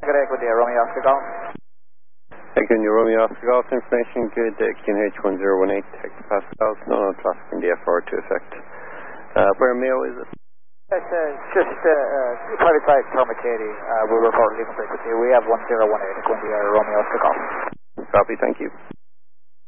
good day, good day, Romeo Oscar Golf. Thank you, Romeo Oscar Golf information, good day, QNH 1018, hectopascals, no traffic in the FR to effect. Where Mayo is it? It's just private side, Thomas Katie. We'll report leaving frequency. We have 1018, Romeo Oscar Golf. Copy, thank you.